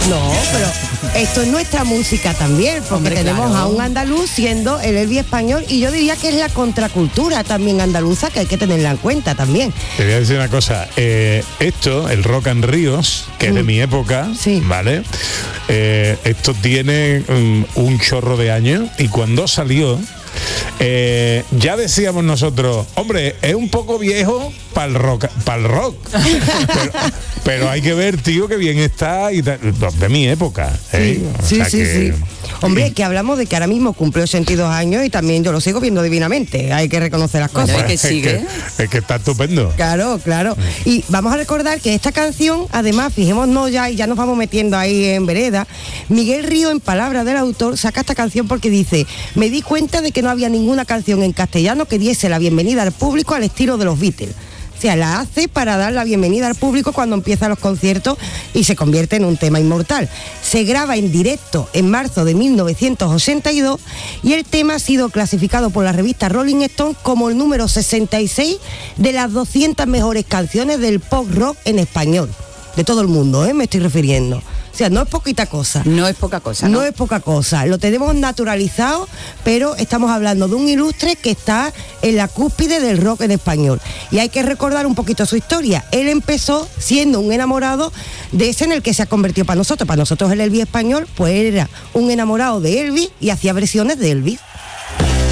No, pero esto es nuestra música también, porque Hombre, tenemos claro. a un andaluz siendo el Elvis español, y yo diría que es la contracultura también andaluza, que hay que tenerla en cuenta también. Te voy a decir una cosa, esto, el Rock and Ríos, que es de mi época, Sí. ¿vale? Esto tiene un chorro de años, y cuando salió, ya decíamos nosotros, hombre, es un poco viejo para el rock, pero hay que ver, tío, que bien está, y de mi época. O Sí, sea sí, que- sí. Hombre, que hablamos de que ahora mismo cumple 82 años y también yo lo sigo viendo divinamente. Hay que reconocer las Bueno, cosas. hay que sigue. es que está estupendo. Claro, claro. Y vamos a recordar que esta canción, además, fijémonos ya, y ya nos vamos metiendo ahí en vereda, Miguel Río, en palabras del autor, saca esta canción porque dice: me di cuenta de que no había ninguna canción en castellano que diese la bienvenida al público al estilo de los Beatles. O sea, la hace para dar la bienvenida al público cuando empiezan los conciertos y se convierte en un tema inmortal. Se graba en directo en marzo de 1982 y el tema ha sido clasificado por la revista Rolling Stone como el número 66 de las 200 mejores canciones del pop rock en español. De todo el mundo, me estoy refiriendo. O sea, no es poquita cosa. No es poca cosa, No ¿no? es poca cosa, lo tenemos naturalizado, pero estamos hablando de un ilustre que está en la cúspide del rock en español. Y hay que recordar un poquito su historia. Él empezó siendo un enamorado de ese en el que se ha convertido para nosotros. Para nosotros el Elvis español, pues era un enamorado de Elvis y hacía versiones de Elvis.